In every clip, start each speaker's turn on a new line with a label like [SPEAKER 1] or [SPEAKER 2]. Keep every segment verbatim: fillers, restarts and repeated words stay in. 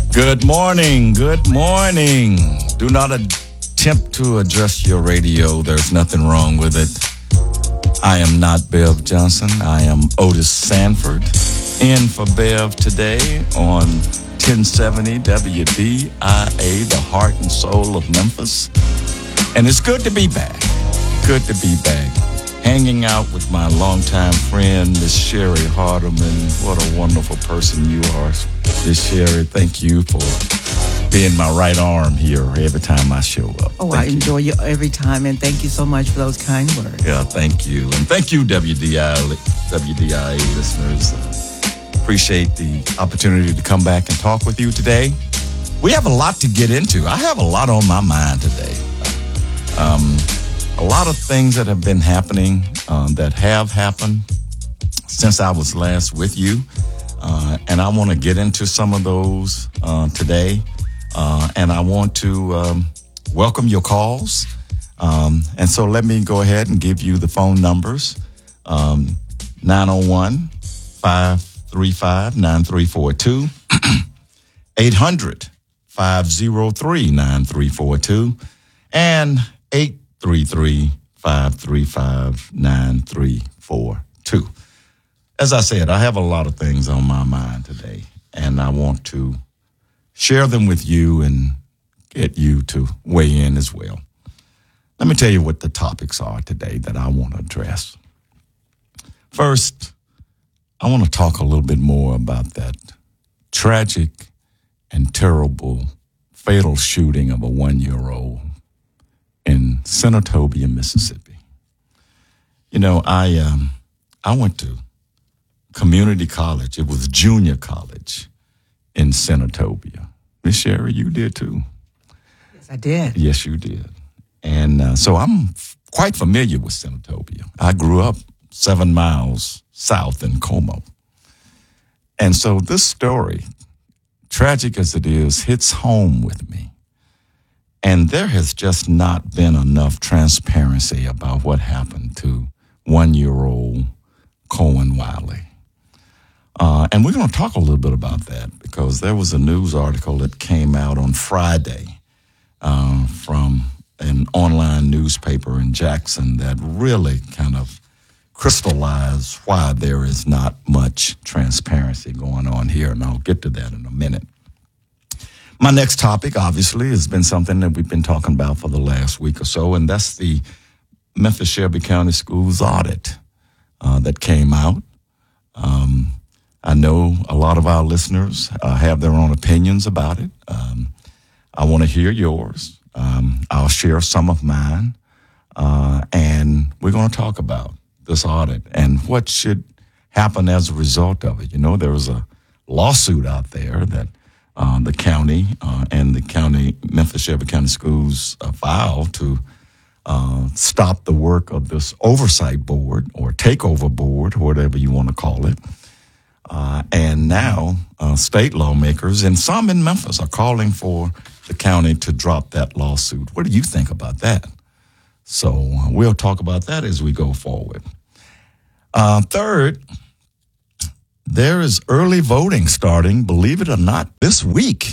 [SPEAKER 1] Good morning. Good morning. Do not attempt to adjust your radio. There's nothing wrong with it. I am not Bev Johnson. I am Otis Sanford. In for Bev today on ten seventy W D I A, the heart and soul of Memphis. And it's good to be back. Good to be back. Hanging out with my longtime friend, Miss Sherry Hardeman. What a wonderful person you are, Miss Sherry. Thank you for being my right arm here every time I show up.
[SPEAKER 2] Oh,
[SPEAKER 1] thank
[SPEAKER 2] I
[SPEAKER 1] you.
[SPEAKER 2] enjoy you every time, and thank you so much for those kind words.
[SPEAKER 1] Yeah, thank you. And thank you, W D I A, W D I A listeners. Uh, appreciate the opportunity to come back and talk with you today. We have a lot to get into. I have a lot on my mind today. Um... A lot of things that have been happening, um, that have happened since I was last with you. Uh, and I want to get into some of those uh, today. Uh, and I want to um, welcome your calls. Um, and so let me go ahead and give you the phone numbers. Um, nine oh one, five three five, nine three four two, eight hundred, five oh three, nine three four two, and eight three three, five three five, nine three four two. As I said, I have a lot of things on my mind today, and I want to share them with you and get you to weigh in as well. Let me tell you what the topics are today that I want to address. First, I want to talk a little bit more about that tragic and terrible fatal shooting of a one-year-old in Senatobia, Mississippi. You know, I um, I went to community college. It was junior college in Senatobia. Miss Sherry, you did too.
[SPEAKER 2] Yes, I did.
[SPEAKER 1] Yes, you did. And uh, so I'm f- quite familiar with Senatobia. I grew up seven miles south in Como. And so this story, tragic as it is, hits home with me. And there has just not been enough transparency about what happened to one-year-old Cohen Wiley. Uh, and we're going to talk a little bit about that because there was a news article that came out on Friday uh, from an online newspaper in Jackson that really kind of crystallized why there is not much transparency going on here. And I'll get to that in a minute. My next topic, obviously, has been something that we've been talking about for the last week or so, and that's the Memphis Shelby County Schools audit uh, that came out. Um, I know a lot of our listeners uh, have their own opinions about it. Um, I want to hear yours. Um, I'll share some of mine, uh, and we're going to talk about this audit and what should happen as a result of it. You know, there was a lawsuit out there that Uh, the county uh, and the county, Memphis Shelby County Schools uh, filed to uh, stop the work of this oversight board or takeover board, whatever you want to call it. Uh, and now uh, state lawmakers and some in Memphis are calling for the county to drop that lawsuit. What do you think about that? So uh, we'll talk about that as we go forward. Uh, third, there is early voting starting, believe it or not, this week.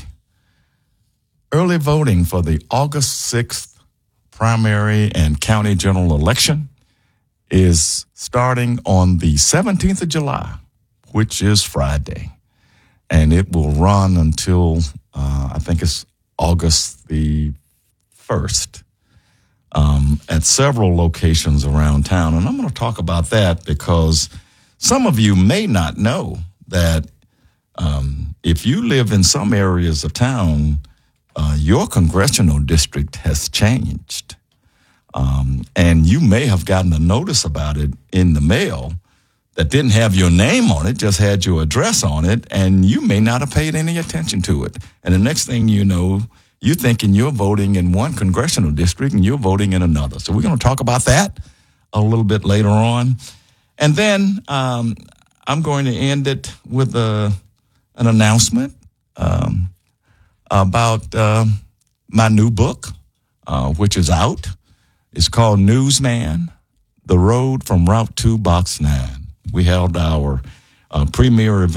[SPEAKER 1] Early voting for the August sixth primary and county general election is starting on the seventeenth of July, which is Friday. And it will run until, uh, I think it's August the first, um, at several locations around town. And I'm going to talk about that because some of you may not know that um, if you live in some areas of town, uh, your congressional district has changed. Um, and you may have gotten a notice about it in the mail that didn't have your name on it, just had your address on it, and you may not have paid any attention to it. And the next thing you know, you're thinking you're voting in one congressional district and you're voting in another. So we're going to talk about that a little bit later on. And then um, I'm going to end it with a, an announcement um, about uh, my new book, uh, which is out. It's called Newsman, The Road from Route two, Box nine. We held our uh, premiere event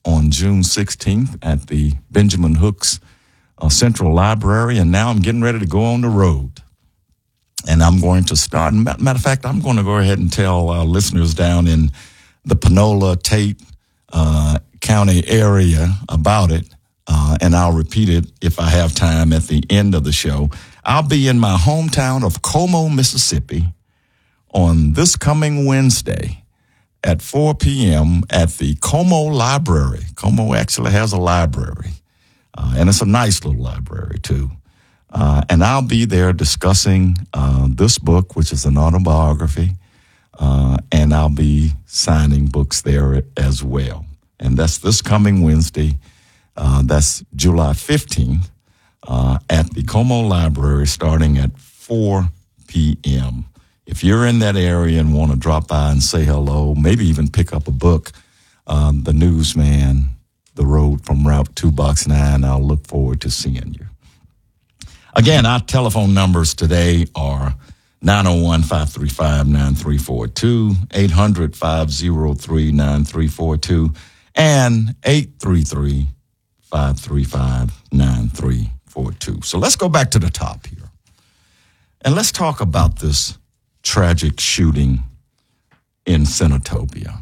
[SPEAKER 1] on June sixteenth at the Benjamin Hooks uh, Central Library, and now I'm getting ready to go on the road. And I'm going to start, matter of fact, I'm going to go ahead and tell our listeners down in the Panola, Tate uh, County area about it, uh, and I'll repeat it if I have time at the end of the show. I'll be in my hometown of Como, Mississippi on this coming Wednesday at four p.m. at the Como Library. Como actually has a library, uh, and it's a nice little library, too. Uh, and I'll be there discussing uh, this book, which is an autobiography, uh, and I'll be signing books there as well. And that's this coming Wednesday. Uh, that's July fifteenth uh, at the Como Library starting at four p.m. If you're in that area and want to drop by and say hello, maybe even pick up a book, um, The Newsman, The Road from Route two, Box nine, I'll look forward to seeing you. Again, our telephone numbers today are nine oh one, five three five, nine three four two, eight hundred, five oh three, nine three four two, and eight three three, five three five, nine three four two. So let's go back to the top here. And let's talk about this tragic shooting in Senatobia.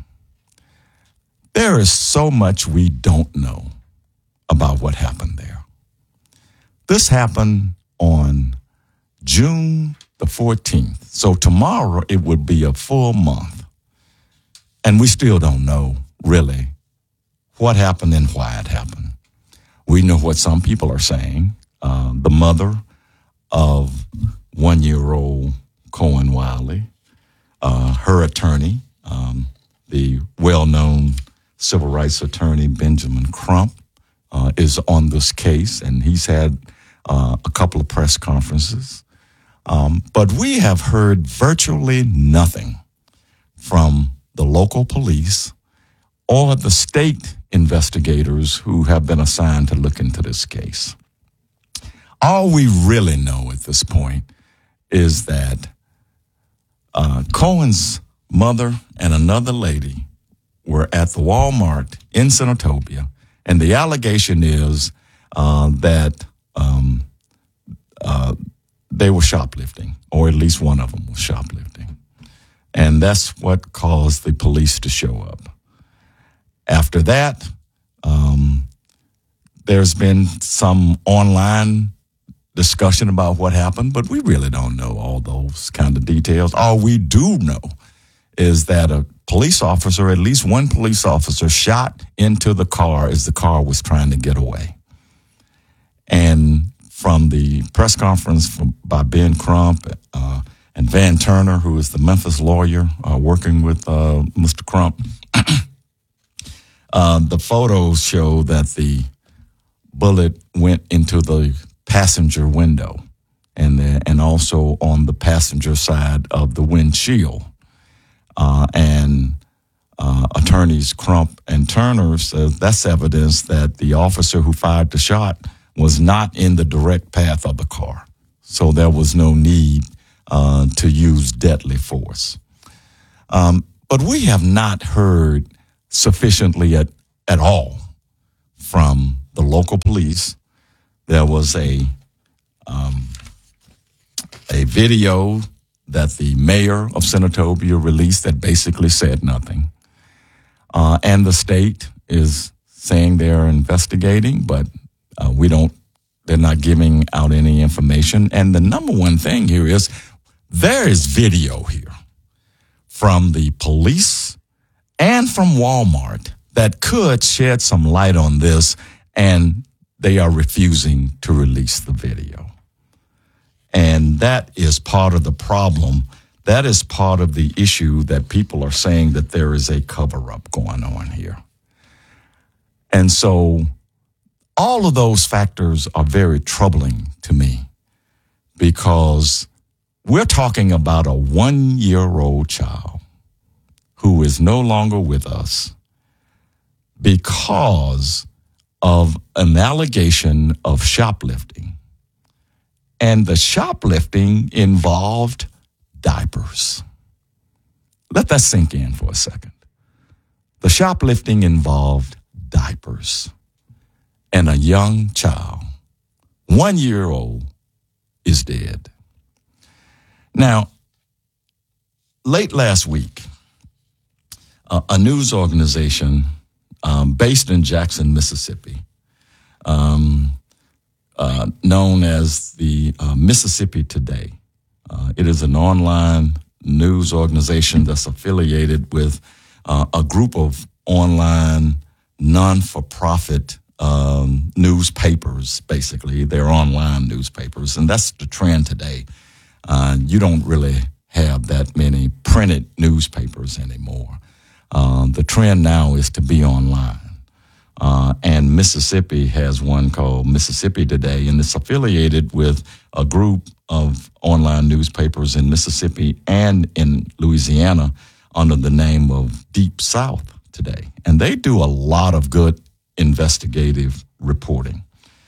[SPEAKER 1] There is so much we don't know about what happened there. This happened on June the fourteenth. So tomorrow it would be a full month. And we still don't know, really, what happened and why it happened. We know what some people are saying. Uh, the mother of one-year-old Cohen Wiley, uh, her attorney, um, the well-known civil rights attorney Benjamin Crump, uh, is on this case, and he's had uh, a couple of press conferences. Um, but we have heard virtually nothing from the local police or the state investigators who have been assigned to look into this case. All we really know at this point is that uh, Cohen's mother and another lady were at the Walmart in Senatobia, and the allegation is uh, that um, uh, they were shoplifting, or at least one of them was shoplifting. And that's what caused the police to show up. After that, um, there's been some online discussion about what happened, but we really don't know all those kind of details. All we do know is that a police officer, at least one police officer, shot into the car as the car was trying to get away. And from the press conference from, by Ben Crump uh, and Van Turner, who is the Memphis lawyer uh, working with uh, Mister Crump, uh, the photos show that the bullet went into the passenger window and the, and also on the passenger side of the windshield. Uh, and uh, attorneys Crump and Turner says that's evidence that the officer who fired the shot was not in the direct path of the car. So there was no need uh, to use deadly force. Um, but we have not heard sufficiently at, at all from the local police. There was a um, a video that the mayor of Senatobia released that basically said nothing. Uh, and the state is saying they're investigating, but uh, we don't, they're not giving out any information. And the number one thing here is there is video here from the police and from Walmart that could shed some light on this, and they are refusing to release the video. And that is part of the problem. That is part of the issue that people are saying that there is a cover-up going on here. And so all of those factors are very troubling to me because we're talking about a one-year-old child who is no longer with us because of an allegation of shoplifting. And the shoplifting involved diapers. Let that sink in for a second. The shoplifting involved diapers, and a young child, one year old, is dead. Now, late last week, uh, a news organization um, based in Jackson, Mississippi, um, uh, known as the uh, Mississippi Today. Uh, it is an online news organization that's affiliated with uh, a group of online non-for-profit um, newspapers, basically. They're online newspapers, and that's the trend today. Uh, you don't really have that many printed newspapers anymore. Uh, the trend now is to be online. Uh, and Mississippi has one called Mississippi Today, and it's affiliated with a group of online newspapers in Mississippi and in Louisiana under the name of Deep South Today. And they do a lot of good investigative reporting.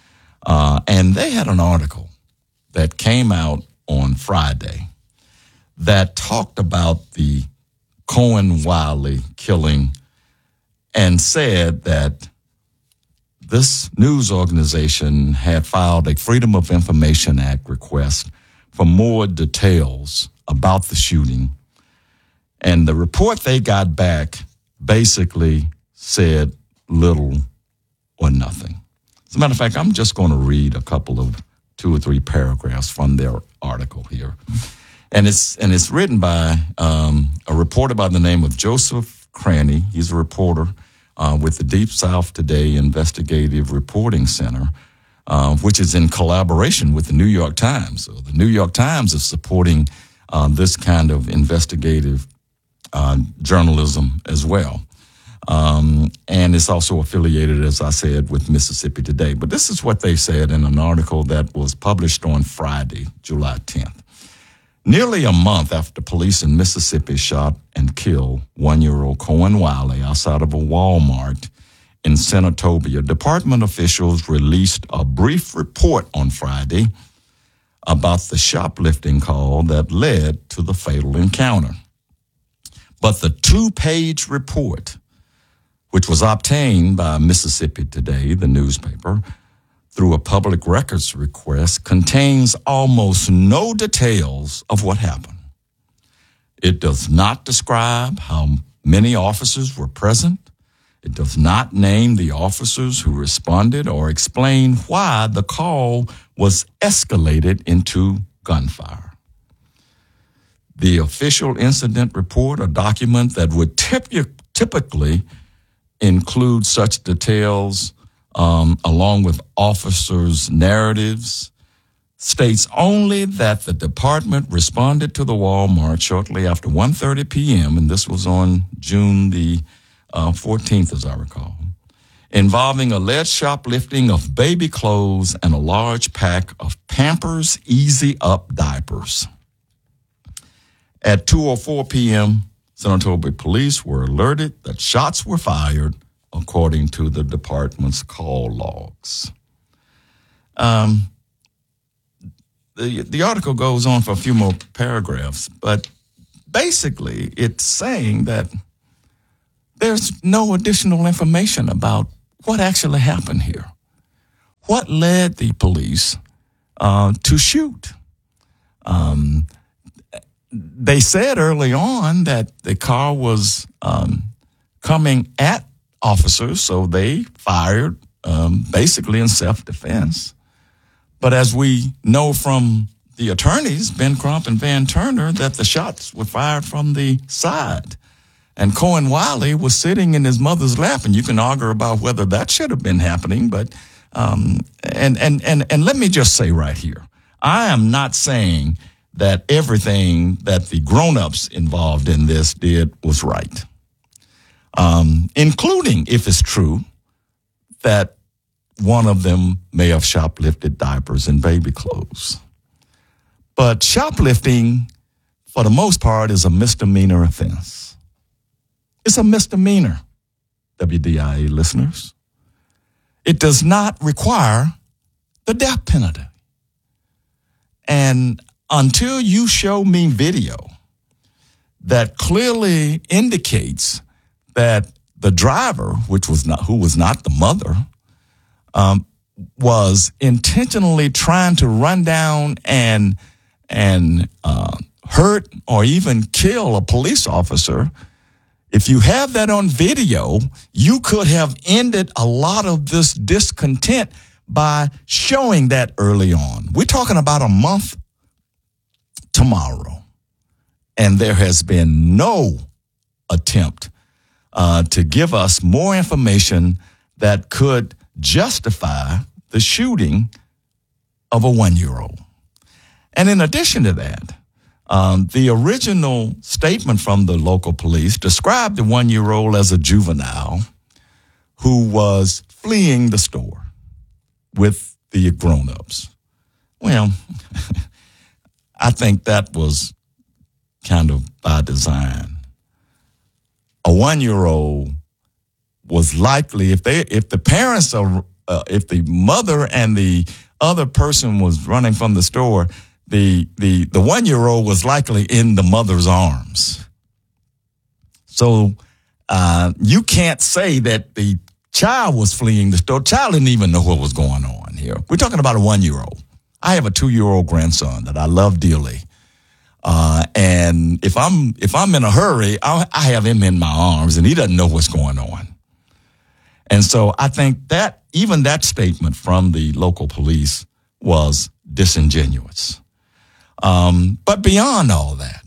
[SPEAKER 1] Uh, and they had an article that came out on Friday that talked about the Cohen Wiley killing and said that this news organization had filed a Freedom of Information Act request for more details about the shooting. And the report they got back basically said little or nothing. As a matter of fact, I'm just going to read a couple of two or three paragraphs from their article here. And it's and it's written by um, a reporter by the name of Joseph Cranny. He's a reporter Uh, with the Deep South Today Investigative Reporting Center, uh, which is in collaboration with the New York Times. So the New York Times is supporting uh, this kind of investigative uh, journalism as well. Um, and it's also affiliated, as I said, with Mississippi Today. But this is what they said in an article that was published on Friday, July tenth. Nearly a month after police in Mississippi shot and killed one-year-old Cohen Wiley outside of a Walmart in Senatobia, department officials released a brief report on Friday about the shoplifting call that led to the fatal encounter. But the two-page report, which was obtained by Mississippi Today, the newspaper, through a public records request, contains almost no details of what happened. It does not describe how many officers were present. It does not name the officers who responded or explain why the call was escalated into gunfire. The official incident report, a document that would typ- typically include such details Um, along with officers' narratives, states only that the department responded to the Walmart shortly after one thirty p.m., and this was on June the uh, fourteenth, as I recall, involving alleged shoplifting of baby clothes and a large pack of Pampers Easy Up diapers. At two oh four p.m., Senatobia police were alerted that shots were fired, according to the department's call logs. Um, the, the article goes on for a few more paragraphs, but basically it's saying that there's no additional information about what actually happened here. What led the police uh, to shoot? Um, they said early on that the car was um, coming at officers, so they fired um, basically in self-defense. But as we know from the attorneys, Ben Crump and Van Turner, that the shots were fired from the side. And Cohen Wiley was sitting in his mother's lap, and you can argue about whether that should have been happening. But um, and and and and let me just say right here, I am not saying that everything that the grown-ups involved in this did was right. Um, including, if it's true, that one of them may have shoplifted diapers and baby clothes. But shoplifting, for the most part, is a misdemeanor offense. It's a misdemeanor, W D I A listeners. It does not require the death penalty. And until you show me video that clearly indicates that the driver, which was not who was not the mother, um, was intentionally trying to run down and and uh, hurt or even kill a police officer. If you have that on video, you could have ended a lot of this discontent by showing that early on. We're talking about a month tomorrow, and there has been no attempt uh, to give us more information that could justify the shooting of a one-year-old. And in addition to that, um, the original statement from the local police described the one-year-old as a juvenile who was fleeing the store with the grown-ups. Well, I think that was kind of by design. A one-year-old was likely, if they, if the parents are, uh, if the mother and the other person was running from the store, the the the one-year-old was likely in the mother's arms. So uh, you can't say that the child was fleeing the store. Child didn't even know what was going on here. We're talking about a one-year-old. I have a two-year-old grandson that I love dearly. Uh, and if I'm if I'm in a hurry, I, I have him in my arms, and he doesn't know what's going on. And so I think that even that statement from the local police was disingenuous. Um, but beyond all that,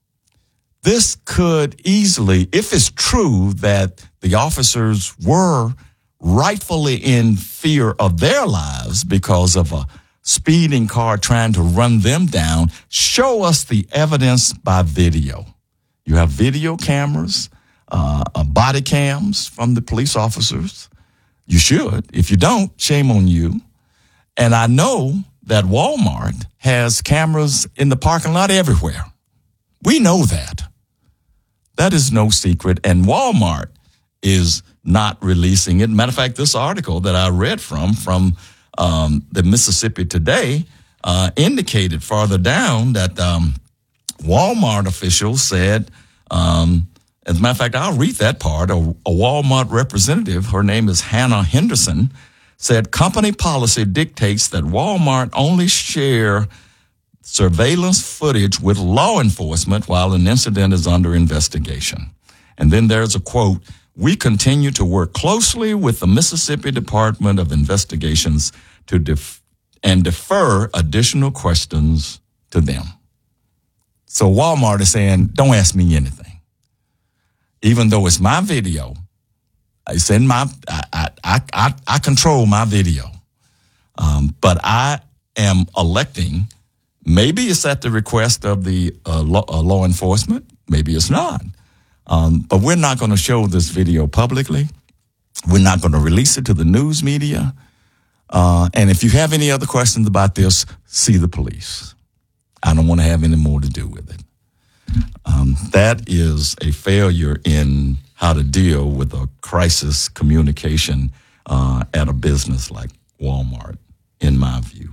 [SPEAKER 1] this could easily, if it's true that the officers were rightfully in fear of their lives because of a speeding car trying to run them down, show us the evidence by video. You have video cameras, uh, uh, body cams from the police officers. You should. If you don't, shame on you. And I know that Walmart has cameras in the parking lot everywhere. We know that. That is no secret. And Walmart is not releasing it. Matter of fact, this article that I read from, from um, the Mississippi Today, uh, indicated farther down that um, Walmart officials said, um, as a matter of fact, I'll read that part. A, a Walmart representative, her name is Hannah Henderson, said company policy dictates that Walmart only share surveillance footage with law enforcement while an incident is under investigation. And then there's a quote, "We continue to work closely with the Mississippi Department of Investigations to def- and defer additional questions to them." So Walmart is saying, don't ask me anything. Even though it's my video, it's in my, I, I, I, I control my video. Um, but I am electing, maybe it's at the request of the uh, law, uh, law enforcement, maybe it's not. Um, but we're not going to show this video publicly. We're not going to release it to the news media. Uh, and if you have any other questions about this, see the police. I don't want to have any more to do with it. Um, that is a failure in how to deal with a crisis communication uh, at a business like Walmart, in my view.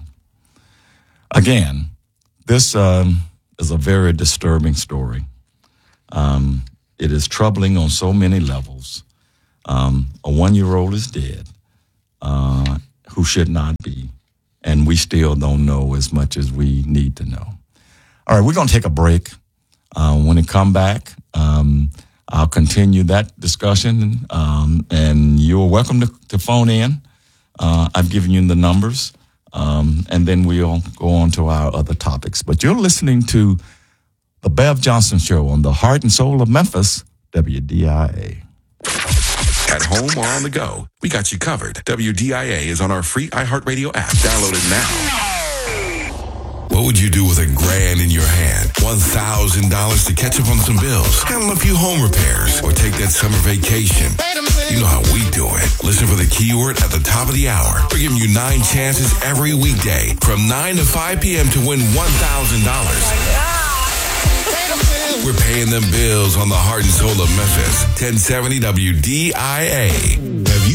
[SPEAKER 1] Again, this um, is a very disturbing story. Um, it is troubling on so many levels. Um, a one-year-old is dead, uh, who should not be, and we still don't know as much as we need to know. All right, we're going to take a break. Uh, when we come back, um, I'll continue that discussion, um, and you're welcome to, to phone in. Uh, I've given you the numbers, um, and then we'll go on to our other topics. But you're listening to The Bev Johnson Show on the Heart and Soul of Memphis, W D I A.
[SPEAKER 3] At home or on the go, we got you covered. W D I A is on our free iHeartRadio app. Download it now. What would you do with a grand in your hand? one thousand dollars to catch up on some bills, handle a few home repairs, or take that summer vacation? You know how we do it. Listen for the keyword at the top of the hour. We're giving you nine chances every weekday from nine to five p.m. to win one thousand dollars. We're paying them bills on the Heart and Soul of Memphis. ten seventy W D I A. Have you